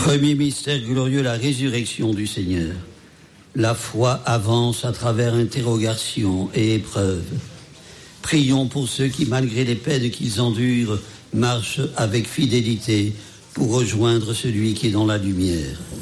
Premier mystère glorieux, la résurrection du Seigneur. La foi avance à travers interrogations et épreuves. Prions pour ceux qui, malgré les peines qu'ils endurent, marchent avec fidélité pour rejoindre celui qui est dans la lumière.